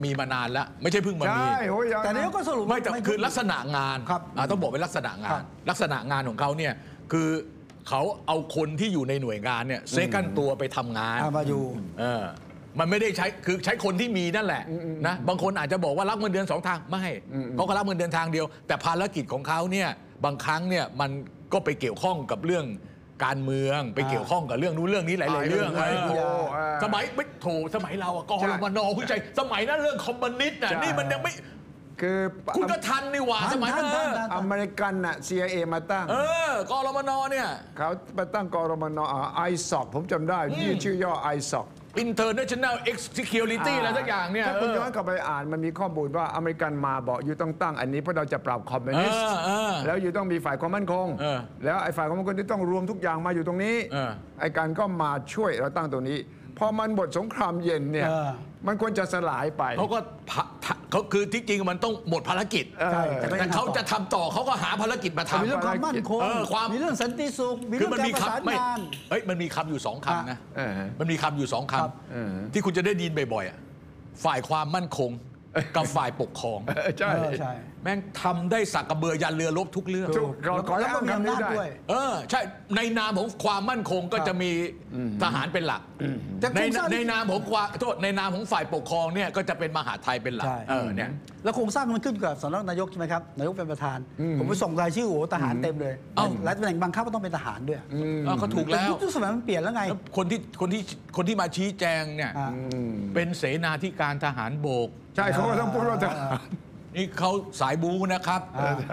มีมานานแล้วไม่ใช่เพิ่งมามีแต่นายกก็สรุปไม่แต่คือลักษณะงานต้องบอกเป็นลักษณะงานลักษณะงานของเขาเนี่ยคือเขาเอาคนที่อยู่ในหน่วยงานเนี่ยเซกันตัวไปทำงานมาอยู่มันไม่ได้ใช้คือใช้คนที่มีนั่นแหละนะบางคนอาจจะบอกว่ารับเงินเดือน2 ทางไม่เขาก็รับเงินเดือนทางเดียวแต่ภารกิจของเขาเนี่ยบางครั้งเนี่ยมันก็ไปเกี่ยวข้องกับเรื่องการเมืองไปเกี่ยวข้องกับเรื่องนู้นเรื่องนี้หลายๆเรื่องสมัยไม่โถสมัยเรากรมน.คุณใจสมัยนั้นเรื่องคอมมิวนิสต์น่ะนี่มันยังไม่คือคุณก็ทันนี่หว่าสมัยนั้นอเมริกันน่ะ CIA มาตั้งกรมน.เนี่ยเขามาตั้งกรมน. ISOC ผมจำได้ชื่อย่อ ISOC International Security อะไรสักอย่างเนี่ยถ้าคุณย้อนกลับไปอ่านมันมีข้อมูลว่าอเมริกันมาบอกอยู่ต้องตั้งอันนี้เพราะเราจะปราบคอมมิวนิสต์แล้วอยู่ต้องมีฝ่ายความมั่นคงแล้วไอ้ฝ่ายความมั่นคงที่ต้องรวมทุกอย่างมาอยู่ตรงนี้ไอ้การก็มาช่วยเราตั้งตรงนี้พอมันบทสงครามเย็นเนี่ยมันควรจะสลายไปเขาก็เขาคือที่จริงมันต้องหมดภารกิจแต่เขาจะทำต่อเขาก็หาภารกิจมาทำมีเรื่องความมั่นคงมีเรื่องสันติสุขมีเรื่องการประสานงานมันมีคำอยู่2 คำนะมันมีคำอยู่2 คำที่คุณจะได้ยินบ่อยๆฝ่ายความมั่นคงกับฝ่ายปกครองใช่แม่งทำได้สักกระเบือยันเรือรบทุกเรื่องแล้วก็มีอำนาจด้วยใช่ในนามของความมั่นคงก็จะมีทหารเป็นหลักในนามของในนามของฝ่ายปกครองเนี่ยก็จะเป็นมหาดไทยเป็นหลักเนี่ยแล้วโครงสร้างมันขึ้นกับสำนักนายกใช่ไหมครับนายกเป็นประธานผมไปส่งรายชื่อโอ้ทหารเต็มเลยและตำแหน่งบางคับก็ต้องเป็นทหารด้วยก็ถูกแล้วยุคสมัยมันเปลี่ยนแล้วไงคนที่มาชี้แจงเนี่ยเป็นเสนาธิการทหารบกใช่เขาก็ต้องพูดว่าทหารนี่เขาสายบูนะครับ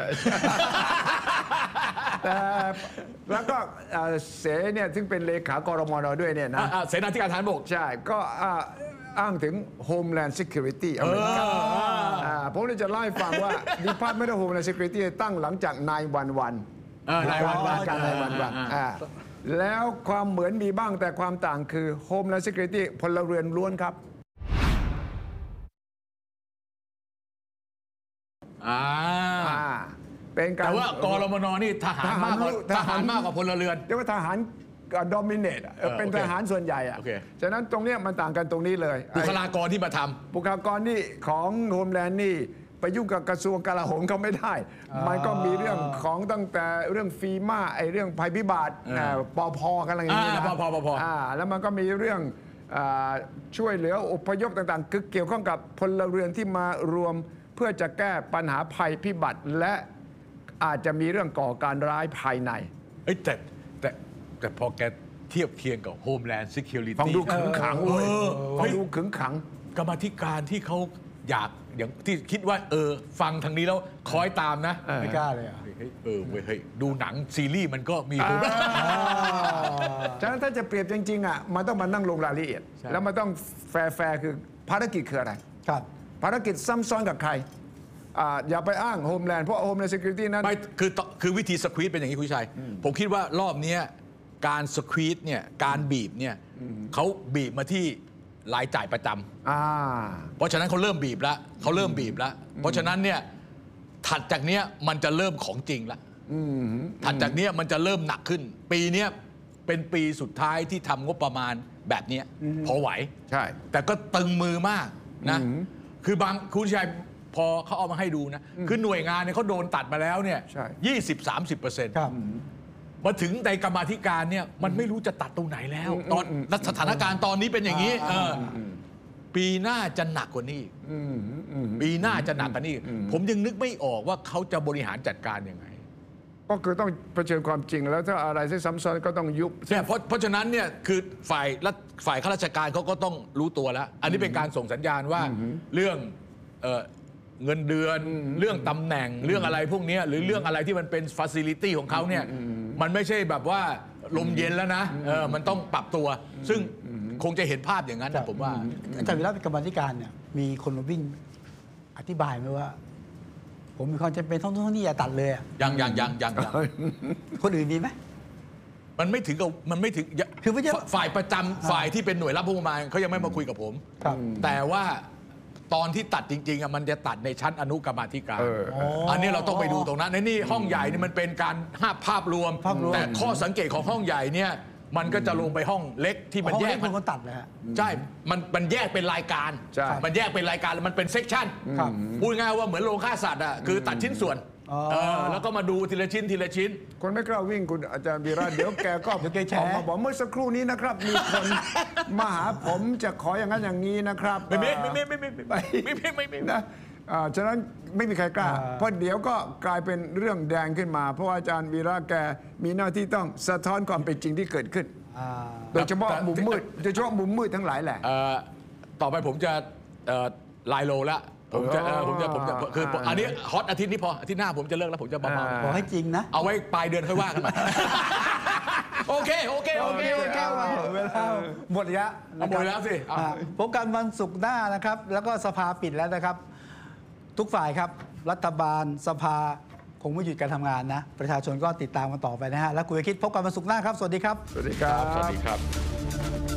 แต่แล้วก็เสเนี่ยซึ่งเป็นเลขากรมน.ด้วยเนี่ยนะเสนาธิการทหารบกใช่ก็อ้างถึง Homeland Security อเมริกันผมจะเล่าให้ฟังว่า Department of Homeland Security ตั้งหลังจาก9/11การ9/11แล้วความเหมือนมีบ้างแต่ความต่างคือ Homeland Security พลเรือนล้วนครับเป็นการแต่ว่ากรมน.นี่ทหารมากกว่าพลเรือนเรียกว่าทหารdominate เป็นทหารส่วนใหญ่ฉะนั้นตรงนี้มันต่างกันตรงนี้เลยบุคลากรที่มาทำบุคลากรนี่ของโฮมแลนด์นี่ไปยุ่งกับกระทรวงกลาโหมเขาไม่ได้มันก็มีเรื่องของตั้งแต่เรื่องฟีมาไอเรื่องภัยพิบัติปภกันอะไรอย่างนี้นะแล้วมันก็มีเรื่องช่วยเหลืออพยพต่างๆคือเกี่ยวข้องกับพลเรือนที่มารวมเพื่อจะแก้ปัญหาภัยพิบัติและอาจจะมีเรื่องก่อการร้ายภายในแต่พอแกเทียบเคียงกับ Homeland Security ฟังดูขึงขังเว้ยฟังดูขึงขังกรรมาธิการที่เขาอย่างที่คิดว่าฟังทางนี้แล้วคอยตามนะไม่กล้าเลยดูหนังซีรีส์มันก็มีฉะนั้นถ้าจะเปรียบจริงๆมันต้องมานั่งลงรายละเอียดแล้วมันต้องแฟร์คือภารกิจคืออะไรภารกิจซ้ำซ้อนกับใครอย่าไปอ้างโฮมแลนด์เพราะโฮมแลนด์ Security นั้นไม่คือวิธีสควีตเป็นอย่างนี้คุณชัยผมคิดว่ารอบนี้การสควีตเนี่ยการบีบเนี่ยเขาบีบมาที่รายจ่ายประจำเพราะฉะนั้นเขาเริ่มบีบแล้วเพราะฉะนั้นเนี่ยถัดจากเนี้ยมันจะเริ่มของจริงละถัดจากเนี้ยมันจะเริ่มหนักขึ้นปีนี้เป็นปีสุดท้ายที่ทำงบประมาณแบบนี้พอไหวใช่แต่ก็ตึงมือมากนะคือบางคุณชัยพอเขาเอามาให้ดูนะคือหน่วยงานเนี่ยเขาโดนตัดมาแล้วเนี่ย20-30%มาถึงในกรรมาธิการเนี่ยมันไม่รู้จะตัดตรงไหนแล้วตอนสถานการณ์ตอนนี้เป็นอย่างนี้ปีหน้าจะหนักกว่านี้ปีหน้าจะหนักกว่านี้ผมยังนึกไม่ออกว่าเขาจะบริหารจัดการยังไงก็คือต้องเผชิญความจริงแล้วถ้าอะไรที่ซ้ำซ้อนก็ต้องยุบเนี่ยเพราะฉะนั้นเนี่ยคือฝ่ายข้าราชการเขาก็ต้องรู้ตัวแล้วอันนี้เป็นการส่งสัญญาณว่าเรื่องเงินเดือนเรื่องตำแหน่งเรื่องอะไรพวกนี้หรือเรื่องอะไรที่มันเป็นฟาซิลิตี้ของเขาเนี่ยมันไม่ใช่แบบว่าลมเย็นแล้วนะมันต้องปรับตัวซึ่งคงจะเห็นภาพอย่างนั้นผมว่าแต่เวลาเป็นกรรมาธิการเนี่ยมีคนมาวิ่งอธิบายไหมว่าผมมีความจำเป็นต้องนี่อย่าตัดเลยยังคนอื่นมีไหมมันไม่ถึงคือฝ่ายประจำฝ่ายที่เป็นหน่วยรับงบประมาณเขายังไม่มาคุยกับผมแต่ว่าตอนที่ตัดจริงๆมันจะตัดในชั้นอนุกรรมาธิการอันนี้เราต้องไปดูตรงนั้นในนี่ห้องใหญ่นี่มันเป็นการภาพรวมแต่ข้อสังเกตของห้องใหญ่เนี่ยมันก็จะลงไปห้องเล็กที่มันห้องแยเล็กกเป็นคนตัดเลยฮะใช่ มันแยกเป็นรายการใช่มันแยกเป็นรายการแล้วมันเป็นเซกชันครับพูดง่ายว่าเหมือนโรงฆ่าสัตว์อ่ะคือตัดชิ้นส่วนอ๋อแล้วก็มาดูทีละชิ้นทีละชิ้นคนไม่กล้าวิ่งคุณอาจารย์วีระเดี๋ยวแกก็เดี๋ยวแกแฉออกมาบอกเมื่อสักครู่นี้นะครับ มีคนมาหาผมจะขออย่างนั้นอย่างนี้นะครับไม่นะฉะนั้นไม่มีใครกล้าอ่าเพราะเดี๋ยวก็กลายเป็นเรื่องแดงขึ้นมา เพราะว่าอาจารย์วีระแกมีหน้าที่ต้องสะท้อนความเป็นจริงที่เกิดขึ้นอ่าโดยเฉพาะมุมมืดโดยเฉพาะมุมมืดทั้งหลายแหละต่อไปผมจะไลน์โลแล้วผมจะคืออันนี้ฮอตอาทิตย์นี้พออาทิตย์หน้าผมจะเลิกแล้วผมจะเบาขอให้จริงนะๆเอาไว้ปลายเดือนค่อยว่ากันใหม่ โอเคเวลาหมดแล้วเอาหมดแล้วสิพบกันวันศุกร์หน้านะครับ แล้วก็สภาปิดแล้วนะครับ ทุกฝ่ายครับ รัฐบาลสภาคงไม่หยุดการทำงานนะ ประชาชนก็ติดตามกันต่อไปนะฮะ แล้วคุยคิดพบกันวันศุกร์หน้าครับ สวัสดีครับสวัสดีครับสวัสดีครับ